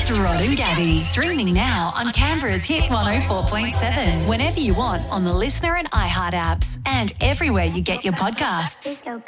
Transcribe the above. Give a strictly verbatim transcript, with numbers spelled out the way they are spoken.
It's Rod and Gabby. Streaming now on Canberra's Hit one oh four point seven. Whenever you want on the Listener and iHeart apps. And everywhere you get your podcasts.